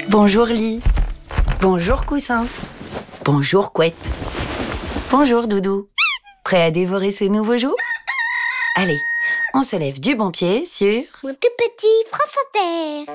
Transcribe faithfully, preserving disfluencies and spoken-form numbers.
Bonjour lit. Bonjour coussin. Bonjour couette. Bonjour doudou. Prêt à dévorer ce nouveau jour? Allez, on se lève du bon pied sur... Mon tout petit France Inter.